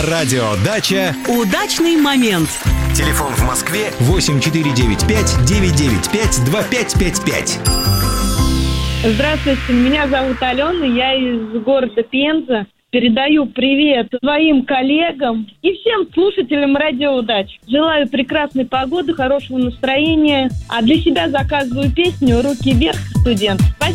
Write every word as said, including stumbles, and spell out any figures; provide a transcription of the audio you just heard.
На радио «Дача» удачный момент. Телефон в Москве восемь четыре девять пять девять девять пять два пять пять пять. Здравствуйте, меня зовут Алена, я из города Пенза. Передаю привет своим коллегам и всем слушателям радио «Удача». Желаю прекрасной погоды, хорошего настроения. А для себя заказываю песню «Руки вверх, студент». Спасибо.